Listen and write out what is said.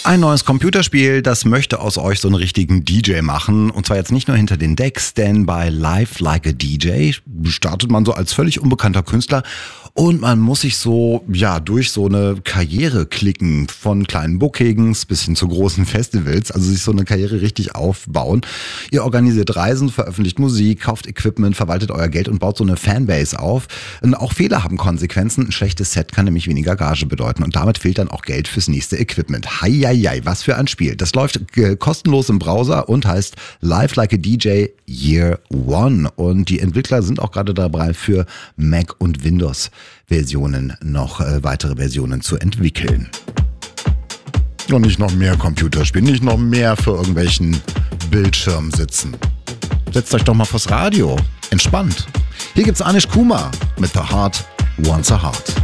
Ein neues Computerspiel, das möchte aus euch so einen richtigen DJ machen. Und zwar jetzt nicht nur hinter den Decks, denn bei Live Like a DJ startet man so als völlig unbekannter Künstler und man muss sich so, durch so eine Karriere klicken. Von kleinen Bookings bis hin zu großen Festivals. Also sich so eine Karriere richtig aufbauen. Ihr organisiert Reisen, veröffentlicht Musik, kauft Equipment, verwaltet euer Geld und baut so eine Fanbase auf. Und auch Fehler haben Konsequenzen. Ein schlechtes Set kann nämlich weniger Gage bedeuten. Und damit fehlt dann auch Geld fürs nächste Equipment. Heieiei, was für ein Spiel. Das läuft kostenlos im Browser und heißt Live Like a DJ Year One. Und die Entwickler sind auch gerade dabei, für Mac und Windows Versionen noch weitere Versionen zu entwickeln. Und nicht noch mehr Computerspiele, nicht noch mehr für irgendwelchen Bildschirm sitzen. Setzt euch doch mal vors Radio. Entspannt. Hier gibt's Anish Kumar mit The Heart Wants a Heart.